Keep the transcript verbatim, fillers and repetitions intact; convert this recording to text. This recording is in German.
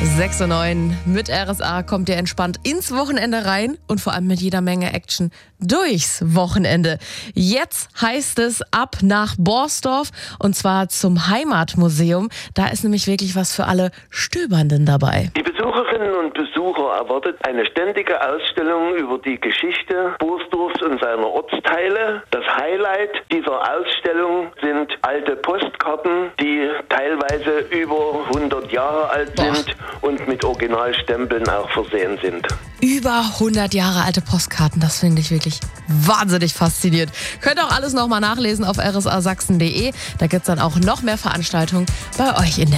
sechs Uhr neun mit R S A kommt ihr entspannt ins Wochenende rein und vor allem mit jeder Menge Action durchs Wochenende. Jetzt heißt es ab nach Borsdorf und zwar zum Heimatmuseum. Da ist nämlich wirklich was für alle Stöbernden dabei. Die Besucherinnen und Besucher erwartet eine ständige Ausstellung über die Geschichte Borsdorfs und seiner Ortsteile. Das Highlight dieser Ausstellung sind alte Postkarten, die teilweise über hundert Jahre alt Boah. sind und mit Originalstempeln auch versehen sind. Über hundert Jahre alte Postkarten, das finde ich wirklich wahnsinnig faszinierend. Könnt ihr auch alles nochmal nachlesen auf r s a sachsen punkt d e. Da gibt es dann auch noch mehr Veranstaltungen bei euch in der